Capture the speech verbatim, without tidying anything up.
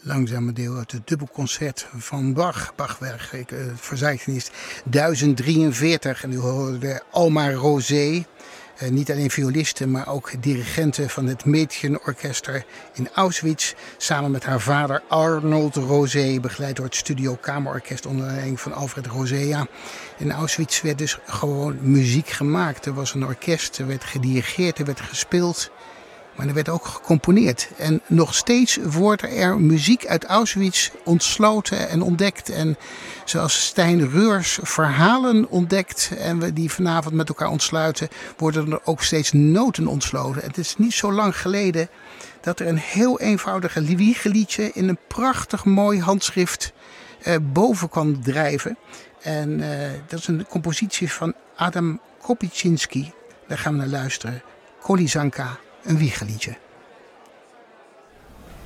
langzame deel uit het dubbelconcert van Bach. Bachwerk, het verzeichnis duizend drieënveertig. En u hoorde Alma Rosé. Uh, niet alleen violisten, maar ook dirigenten van het Mädchenorchester in Auschwitz. Samen met haar vader Arnold Rosé, begeleid door het Studio Kamerorkest onder leiding van Alfred Rosea. In Auschwitz werd dus gewoon muziek gemaakt. Er was een orkest, er werd gedirigeerd, er werd gespeeld. Maar er werd ook gecomponeerd. En nog steeds wordt er muziek uit Auschwitz ontsloten en ontdekt. En zoals Stijn Reurs verhalen ontdekt en we die vanavond met elkaar ontsluiten, worden er ook steeds noten ontsloten. Het is niet zo lang geleden dat er een heel eenvoudige wiegeliedje in een prachtig mooi handschrift eh, boven kwam drijven. En uh, dat is een compositie van Adam Kopyczynski. Daar gaan we naar luisteren. Kolysanka. Een wiegeliedje.